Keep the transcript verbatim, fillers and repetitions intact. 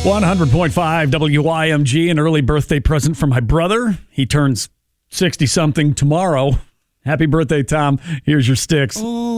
one hundred point five W I M G, an early birthday present for my brother. He turns sixty-something tomorrow. Happy birthday, Tom. Here's your sticks. Oh.